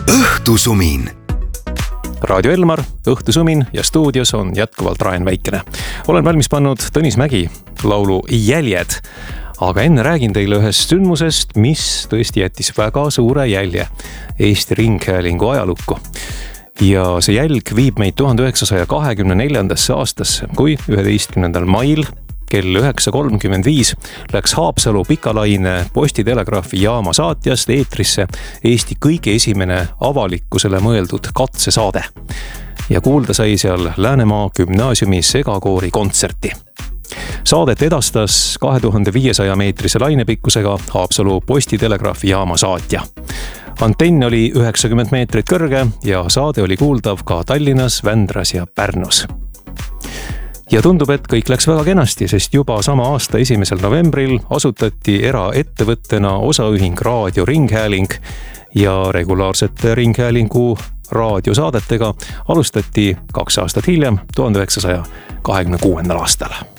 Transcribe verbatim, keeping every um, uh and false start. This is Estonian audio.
õhtusumin. Raadio Elmar, õhtusumin ja stuudios on jätkuvalt Raen Väikene. Olen valmis pannud Tõnis Mägi laulu Jäljed, aga enne räägin teile ühest sündmusest, mis tõesti jättis väga suure jälje Eesti Ringhäälingu ajalukku. Ja see jälg viib meid tuhande üheksasaja kahekümne neljandasse aastasse, kui üheteistkümnendal mail kell üheksa kolmkümmend viis läks Haapsalu Pikalaine postitelegraafi jaama saatjast eetrisse Eesti kõige esimene avalikkusele mõeldud katsesaade. Ja kuulda sai seal Läänemaa gümnaasiumi segakoori kontserti. Saadet edastas kahe tuhande viiesaja meetrise lainepikkusega Haapsalu postitelegraafi jaama saatja. Antenn oli üheksakümmend meetrit kõrge ja saade oli kuuldav ka Tallinnas, Vändras ja Pärnus. Ja tundub, et kõik läks väga kenasti, sest juba sama aasta esimesel novembril asutati eraettevõttena osaühing Raadio Ringhääling ja regulaarsete Ringhäälingu raadiosaadetega alustati kaks aastat hiljem, tuhande üheksasaja kahekümne kuuendal aastal.